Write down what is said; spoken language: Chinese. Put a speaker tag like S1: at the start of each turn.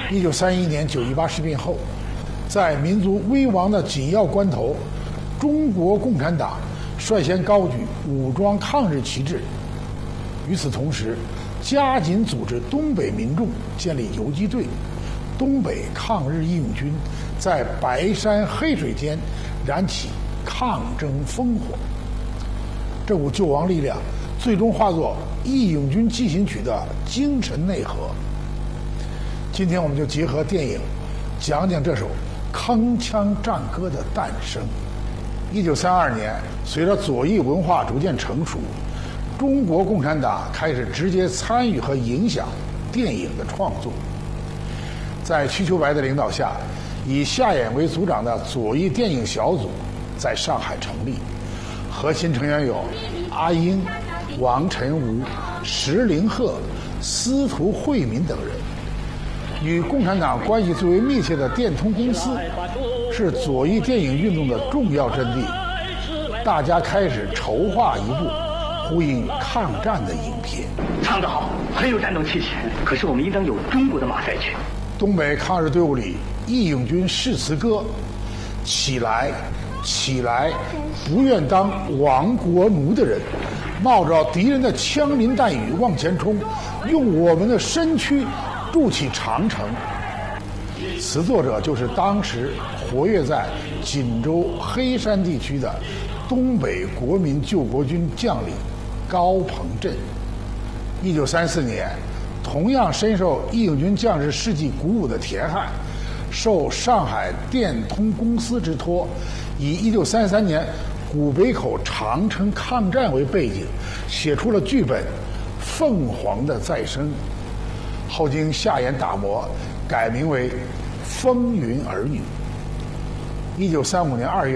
S1: 1931年9·18事变后，在民族危亡的紧要关头，中国共产党率先高举武装抗日旗帜。与此同时，加紧组织东北民众建立游击队，东北抗日义勇军在白山黑水间燃起抗争烽火。这股救亡力量最终化作《义勇军进行曲》的精神内核。今天我们就结合电影，讲讲这首铿锵战歌的诞生。1932年，随着左翼文化逐渐成熟，中国共产党开始直接参与和影响电影的创作。在瞿秋白的领导下，以夏衍为组长的左翼电影小组在上海成立，核心成员有阿英、王晨吴、石凌鹤、司徒惠民等人。与共产党关系最为密切的电通公司是左翼电影运动的重要阵地，大家开始筹划一部呼应抗战的影片。
S2: 唱得好，很有战斗气息，可是我们应当有中国的马赛克。
S1: 东北抗日队伍里，义勇军誓词歌：起来，起来，不愿当亡国奴的人，冒着敌人的枪林弹雨往前冲，用我们的身躯筑起长城。词作者就是当时活跃在锦州黑山地区的东北国民救国军将领高鹏震。1934年，同样深受义勇军将士事迹鼓舞的田汉，受上海电通公司之托，以1933年古北口长城抗战为背景，写出了剧本《凤凰的再生》，后经夏衍打磨，改名为《风云儿女》。1935年2月。